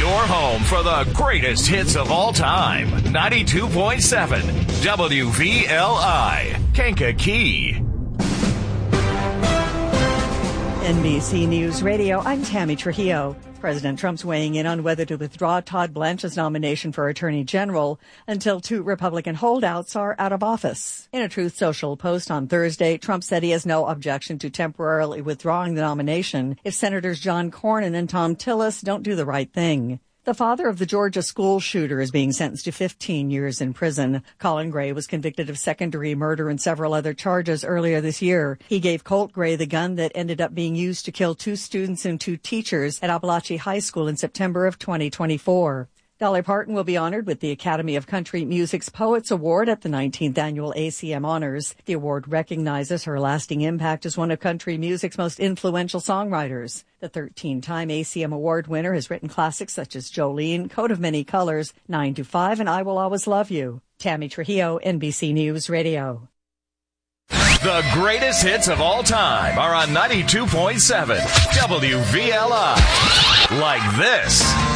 Your home for the greatest hits of all time. 92.7 WVLI, Kankakee. NBC News Radio, I'm Tammy Trujillo. President Trump's weighing in on whether to withdraw Todd Blanche's nomination for Attorney General until two Republican holdouts are out of office. In a Truth Social post on Thursday, Trump said he has no objection to temporarily withdrawing the nomination if Senators John Cornyn and Thom Tillis don't do the right thing. The father of the Georgia school shooter is being sentenced to 15 years in prison. Colin Gray was convicted of second-degree murder and several other charges earlier this year. He gave Colt Gray the gun that ended up being used to kill two students and two teachers at Apalachee High School in September of 2024. Dolly Parton will be honored with the Academy of Country Music's Poets Award at the 19th Annual ACM Honors. The award recognizes her lasting impact as one of country music's most influential songwriters. The 13-time ACM Award winner has written classics such as Jolene, Coat of Many Colors, 9 to 5, and I Will Always Love You. Tammy Trujillo, NBC News Radio. The greatest hits of all time are on 92.7 WVLI. Like this.